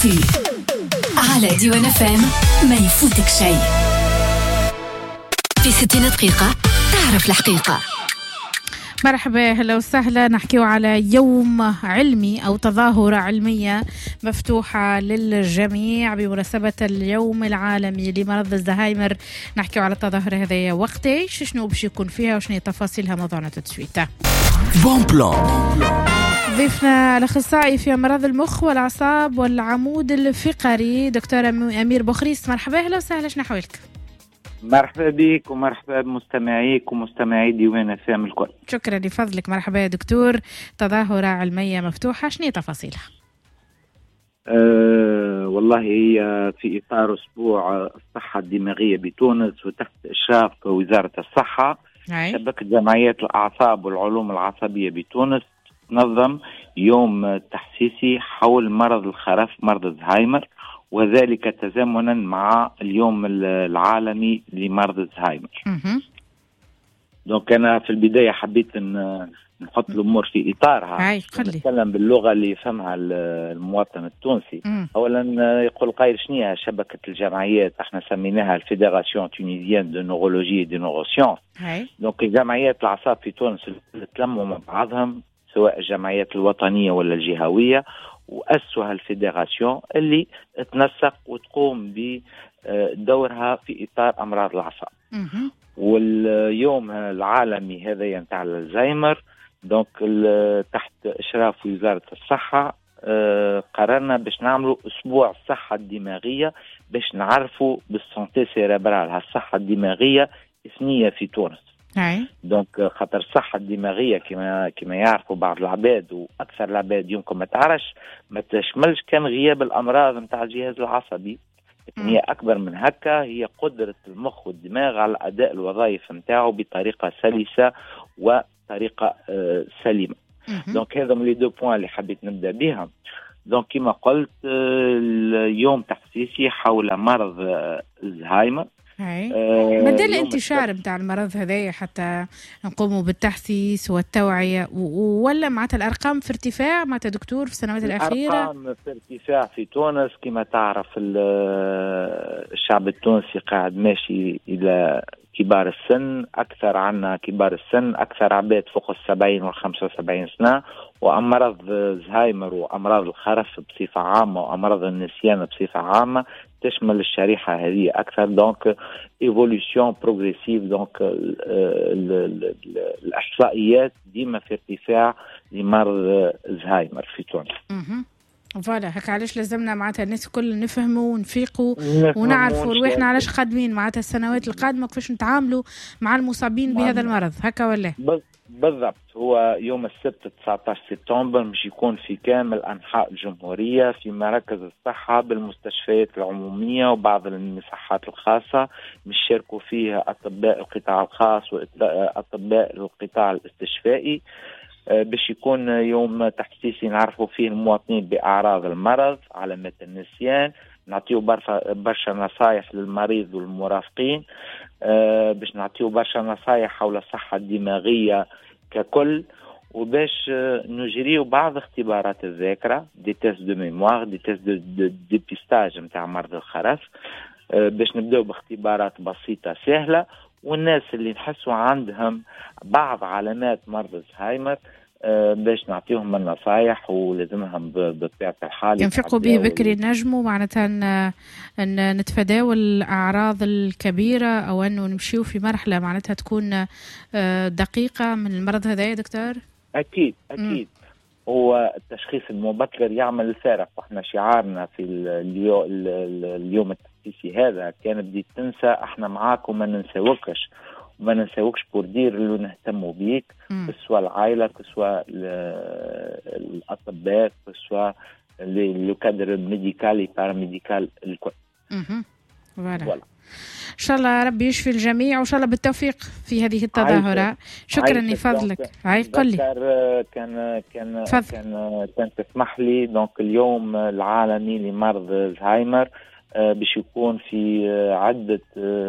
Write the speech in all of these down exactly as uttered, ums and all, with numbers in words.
اللطيف على ديوان اف ام. ما يفوتك شيء في ستين دقيقة تعرف الحقيقة. مرحبا، هلا وسهلا. نحكيو على يوم علمي أو تظاهرة علمية مفتوحة للجميع بمناسبة اليوم العالمي لمرض الزهايمر. نحكيو على التظاهرة هذه وقتاش، شنو باش يكون فيها وشنو تفاصيلها، موضوعنا تتشويتا. بون بلان. ضيفنا الأخصائي في أمراض المخ والأعصاب والعمود الفقري دكتور أمير بوخريس. مرحبا، هلا وسهلا، شنو حوالك؟ مرحبا بك ومرحبا بمستمعيك ومستمعي ديوان اف ام الكل. شكرا لفضلك. مرحبا يا دكتور. تظاهرة علمية مفتوحة، شنو تفاصيلها؟ أه والله هي في إطار أسبوع الصحة الدماغية بتونس وتحت إشراف وزارة الصحة. هاي. شبكة جمعيات الأعصاب والعلوم العصبية بتونس تنظم يوم تحسيسي حول مرض الخرف، مرض الزهايمر، وذلك تزامنا مع اليوم العالمي لمرض الزهايمر. دونك أنا في البداية حبيت أن نحط الأمور في إطارها، نتكلم باللغة اللي يفهمها المواطن التونسي. مم. أولا يقول قائل شنية شبكة الجمعيات، احنا سميناها الفيدراسيون تونيزيان دو نورولوجي دو نوروسيونس. دونك جمعيات الأعصاب في تونس تلموا مع بعضهم، سواء الجمعيات الوطنية ولا الجهوية، وأسسها الفيدراسيون اللي تنسق وتقوم بدورها في إطار أمراض الأعصاب. واليوم العالمي هذا نتاع الزهايمر دونك تحت إشراف وزارة الصحة قررنا باش نعملوا أسبوع الصحة الدماغية باش نعرفوا بالسونتي سيريبرال. هالصحة الدماغية اسمية في تونس. دونك خاطر الصحة الدماغية كما كما يعرفوا بعض العباد وأكثر العباد يمكن ما تعرفش، ما تشملش كان غياب الأمراض نتاع الجهاز العصبي، لكن هي أكبر من هكا. هي قدرة المخ والدماغ على أداء الوظائف نتاعه بطريقة سلسة وطريقة آه سليمة. دونك هذا من لي دو بوين اللي حبيت نبدأ بها. دونك كما قلت آه اليوم تحسيسي حول مرض آه الزهايمر. آه مدى الانتشار بتاع المرض هذايا حتى نقوموا بالتحسيس والتوعية، ولا معناتها الأرقام في ارتفاع معناتها دكتور في السنوات الأخيرة؟ الأرقام في ارتفاع في تونس. كما تعرف الشعب التونسي قاعد ماشي إلى كبار السن، أكثر عنا كبار السن، أكثر عباد فوق السبعين والخمسة وسبعين سنة. وأمراض زهايمر وأمراض الخرف بصفة عامة وأمراض النسيان بصفة عامة تشمل الشريحة هذه أكثر. دونك ايفولوشن بروغريسيف. دونك الإحصائيات ديما في ارتفاع لمرض زهايمر في تونس. فوالا هكا علاش لازمنا معناتها الناس الكل نفهموا ونفيقوا ونعرفوا رواحنا علاش خادمين معناتها السنوات القادمة كيفاش نتعاملوا مع المصابين بهذا المرض، هكا ولا؟ بالضبط. هو يوم السبت تسعة عشر سبتمبر مش يكون في كامل أنحاء الجمهورية في مراكز الصحة بالمستشفيات العمومية وبعض المصحات الخاصة، مش شاركوا فيها أطباء القطاع الخاص وأطباء القطاع الاستشفائي، باش يكون يوم تحسيسي نعرفوا فيه المواطنين بأعراض المرض، علامات النسيان، نعطيو برشا نصايح للمريض والمرافقين، باش نعطيو برشا نصايح حول الصحة الدماغية ككل، وباش نجريو بعض اختبارات الذاكرة، دي تيست دو ميموار، دي تيست دو ديبيستاج نتاع مرض الخرف، باش نبداو باختبارات بسيطة سهلة. والناس اللي نحسوا عندهم بعض علامات مرض الزهايمر أه باش نعطيهم النصايح ولازمهم بطبيعة الحال ينفقوا به بكري نجموا معناتها أن نتفاداو الأعراض الكبيرة أو أنه نمشيو في مرحلة معناتها تكون دقيقة من المرض هذا يا دكتور؟ أكيد أكيد. م. هو التشخيص المبكر يعمل الفارق، واحنا شعارنا في اليوم, اليوم التحسيسي هذا كان بديت تنسى احنا معاك وما ننساوكش وما ننساوكش بوردير اللي نهتموا بيك، سواء العائلة سواء الأطباء سواء لو كادر الميديكالي باراميديكال الكل. فوالا إن شاء الله ربي يشفي الجميع وإن شاء الله بالتوفيق في هذه التظاهرة. شكرا لفضلك. هاي قل لي كان كان فضل. كان كان تسمح لي دونك اليوم العالمي لمرض الزهايمر باش يكون في عدة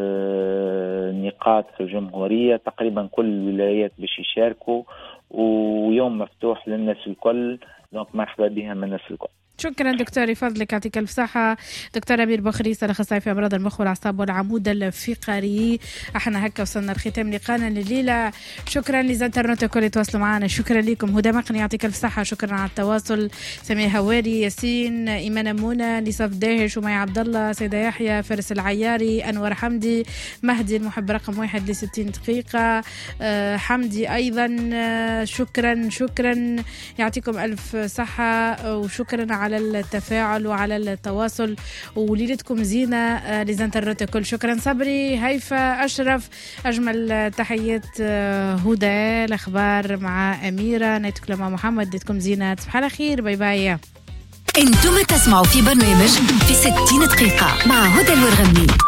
نقاط في الجمهورية، تقريبا كل الولايات باش يشاركوا، ويوم مفتوح للناس الكل. دونك مرحبا بهم الناس الكل. شكرا دكتور فضلك، يعطيك الف صحة. دكتور أمير بخريس الأخصائي في أمراض المخ والأعصاب والعمود الفقري. احنا هكا وصلنا لختام لقانا الليلة. شكرا لزنترنت كل يتواصلوا معنا. شكرا لكم هدى مقني، يعطيك الف صحة. شكرا على التواصل. سمير هواري، ياسين، إيمان منى، نصف داهش، ومي عبد الله، سيدة يحيى، فارس العياري، أنور حمدي، مهدي المحب رقم واحد لستين دقيقة، أه حمدي أيضا. أه شكرا شكرا يعطيكم ألف صحة، وشكرا على التفاعل وعلى التواصل، وليلتكم زينة. أه لزنترنت كل. شكرا صبري، هيفا، أشرف، أجمل تحيات. أه هدى، الأخبار مع أميرة، نيتك لما محمد، ليتكم زينة، تصبح على خير، باي باي. انتم تسمعوا في برنامج في ستين دقيقة مع هدى الورغمي.